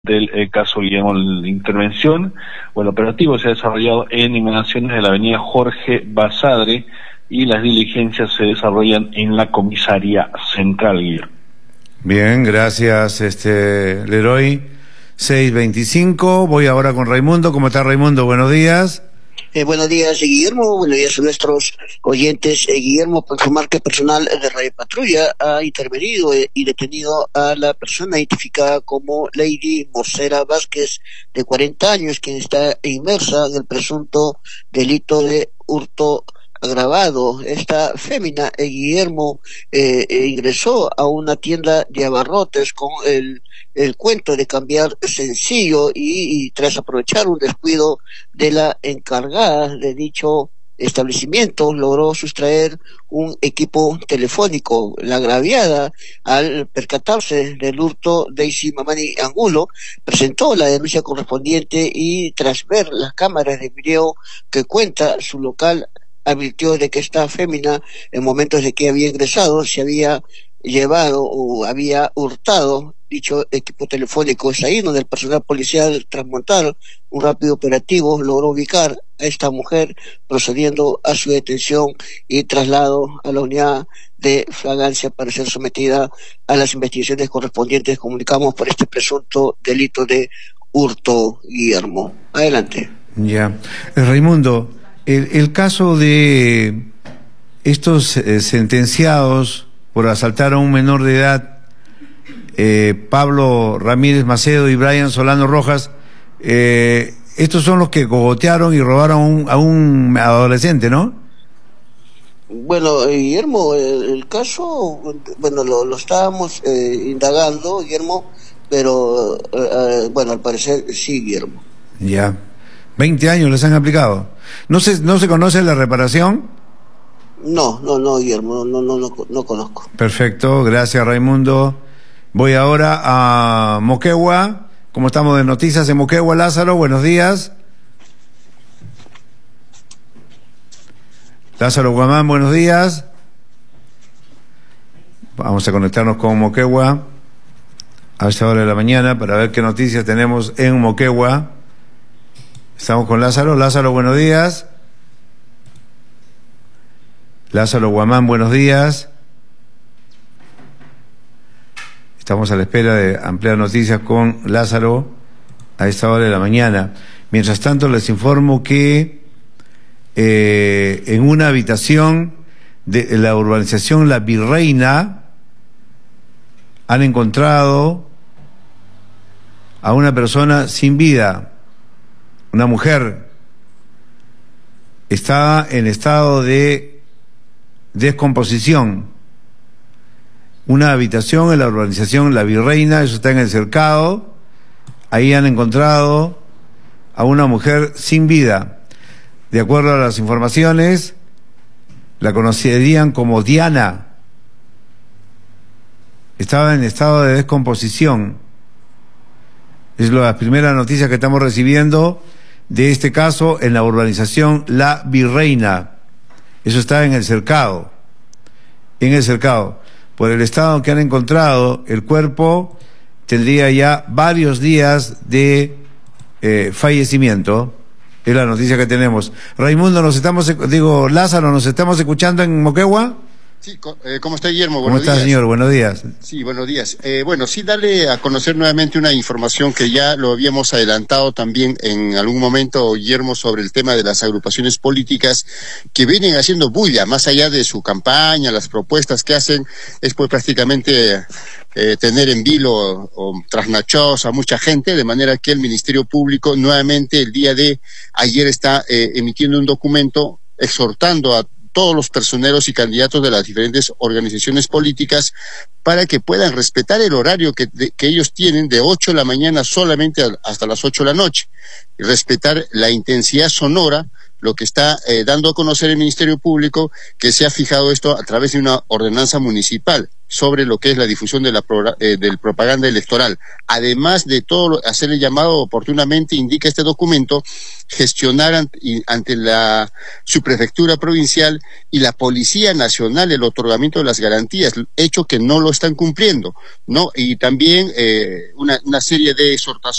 del caso Guillermo de intervención. El operativo se ha desarrollado en inmediaciones de la avenida Jorge Basadre y las diligencias se desarrollan en la comisaría central, Guillermo. Bien, gracias, Leroy. 6:25, voy ahora con Raimundo. ¿Cómo está, Raimundo? Buenos días. Buenos días, Guillermo. Buenos días a nuestros oyentes. Guillermo, por informar que personal de Radio Patrulla ha intervenido y detenido a la persona identificada como Lady Mosera Vázquez, de 40 años, quien está inmersa en el presunto delito de hurto agravado. Esta fémina, Guillermo, ingresó a una tienda de abarrotes con el cuento de cambiar sencillo y tras aprovechar un descuido de la encargada de dicho establecimiento, logró sustraer un equipo telefónico. La agraviada, al percatarse del hurto, Daisy Mamani Angulo, presentó la denuncia correspondiente y tras ver las cámaras de video que cuenta su local, advirtió de que esta fémina, en momentos de que había ingresado, se había llevado o había hurtado dicho equipo telefónico. Es ahí donde el personal policial, tras montar un rápido operativo, logró ubicar a esta mujer, procediendo a su detención y traslado a la unidad de flagrancia para ser sometida a las investigaciones correspondientes. Comunicamos por este presunto delito de hurto, Guillermo. Adelante. Ya. Raimundo, el caso de estos sentenciados por asaltar a un menor de edad, Pablo Ramírez Macedo y Brian Solano Rojas, estos son los que cogotearon y robaron a un adolescente, ¿no? Bueno, Guillermo, el caso, bueno, lo estábamos indagando, Guillermo, pero bueno, al parecer sí, Guillermo. Ya. 20 años les han aplicado. ¿No se conoce la reparación? No, Guillermo, no conozco. Perfecto, gracias, Raimundo. Voy ahora a Moquegua. ¿Cómo estamos de noticias en Moquegua, Lázaro? Buenos días. Lázaro Guamán, buenos días. Vamos a conectarnos con Moquegua a esta hora de la mañana para ver qué noticias tenemos en Moquegua. Estamos con Lázaro. Lázaro, buenos días. Lázaro Guamán, buenos días. Estamos a la espera de ampliar noticias con Lázaro a esta hora de la mañana. Mientras tanto, les informo que en una habitación de la urbanización La Virreina han encontrado a una persona sin vida. Una mujer está en estado de descomposición. Una habitación en la urbanización La Virreina, eso está en El Cercado. Ahí han encontrado a una mujer sin vida. De acuerdo a las informaciones, la conocerían como Diana. Estaba en estado de descomposición. Es la primera noticia que estamos recibiendo de este caso en la urbanización La Virreina. Eso está en El Cercado. En El Cercado. Por el estado en que han encontrado el cuerpo, tendría ya varios días de fallecimiento. Es la noticia que tenemos. Raimundo, Lázaro, ¿nos estamos escuchando en Moquegua? Sí, ¿cómo está, Guillermo? ¿Cómo está, señor? Buenos días. Sí, buenos días. Bueno, sí, darle a conocer nuevamente una información que ya lo habíamos adelantado también en algún momento, Guillermo, sobre el tema de las agrupaciones políticas que vienen haciendo bulla, más allá de su campaña, las propuestas que hacen, es pues prácticamente tener en vilo o trasnochados a mucha gente, de manera que el Ministerio Público nuevamente el día de ayer está emitiendo un documento exhortando a todos los personeros y candidatos de las diferentes organizaciones políticas para que puedan respetar el horario que ellos tienen de 8 de la mañana solamente hasta las 8 de la noche, y respetar la intensidad sonora lo que está dando a conocer el Ministerio Público, que se ha fijado esto a través de una ordenanza municipal sobre lo que es la difusión de del propaganda electoral. Además de todo, hacer el llamado oportunamente, indica este documento, gestionar ante la subprefectura provincial y la Policía Nacional el otorgamiento de las garantías, hecho que no lo están cumpliendo, ¿no? Y también una serie de exhortaciones